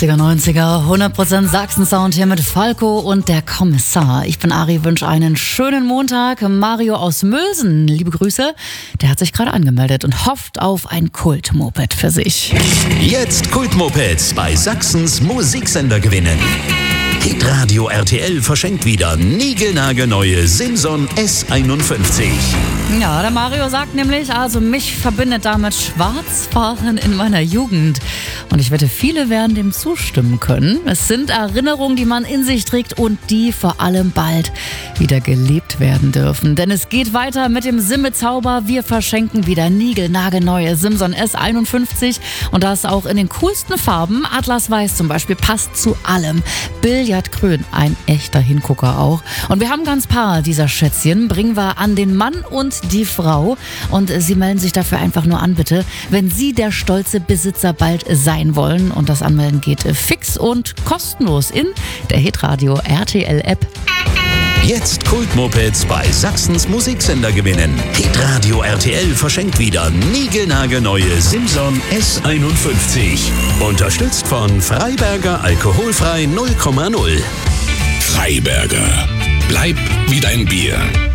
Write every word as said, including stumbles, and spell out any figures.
achtziger, neunziger, hundert Prozent Sachsen-Sound hier mit Falco und der Kommissar. Ich bin Ari, wünsche einen schönen Montag. Mario aus Mülsen, liebe Grüße, der hat sich gerade angemeldet und hofft auf ein Kult-Moped für sich. Jetzt Kult-Mopeds bei Sachsens Musiksender gewinnen. Hitradio R T L verschenkt wieder niegelnagelneue Simson S einundfünfzig. Ja, der Mario sagt nämlich, also mich verbindet damit Schwarzfahren in meiner Jugend. Und ich wette, viele werden dem zustimmen können. Es sind Erinnerungen, die man in sich trägt und die vor allem bald wieder gelebt werden dürfen. Denn es geht weiter mit dem Simme-Zauber. Wir verschenken wieder niegelnagelneue Simson S einundfünfzig und das auch in den coolsten Farben. Atlasweiß zum Beispiel passt zu allem. Billardgrün, ein echter Hingucker auch. Und wir haben ganz paar dieser Schätzchen, bringen wir an den Mann und die Frau. Und Sie melden sich dafür einfach nur an, bitte, wenn Sie der stolze Besitzer bald sein wollen. Und das Anmelden geht fix und kostenlos in der Hitradio R T L App. Jetzt Kult-Mopeds bei Sachsens Musiksender gewinnen. Hitradio R T L verschenkt wieder niegelnagelneue Simson S einundfünfzig. Unterstützt von Freiberger Alkoholfrei null Komma null. Freiberger. Bleib wie dein Bier.